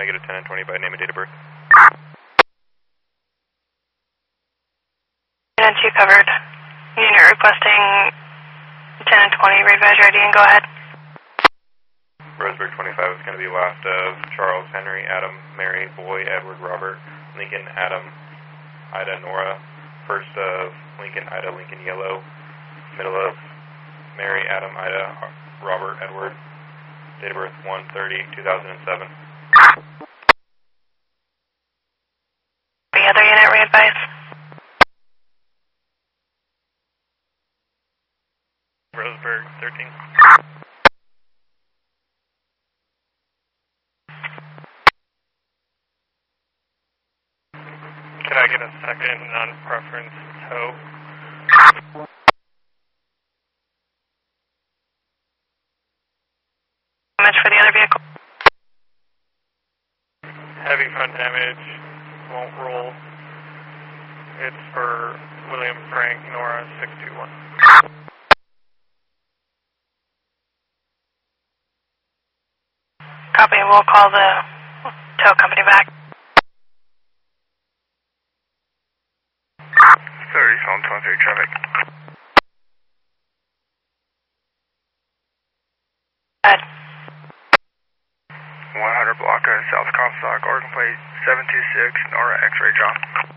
I get a 10 and 20 by name and date of birth? And 2 covered. Unit requesting 10 and 20, revise ready and go ahead. Roseburg 25 is going to be last of Charles, Henry, Adam, Mary, Boy, Edward, Robert, Lincoln, Adam, Ida, Nora. First of Lincoln, Ida, Lincoln, Yellow. Middle of Mary, Adam, Ida, Robert, Edward. Date of birth 1/30/2007. The other unit re-advise. Roseburg 13. Can I get a second non-preference tow? Damage for the other vehicle. Heavy front damage, won't roll. It's for William Frank, Nora 621. Copy, we'll call the tow company back. 30, phone 23 traffic. Good. 100 block of South Comstock, Oregon plate 726, Nora X-ray John.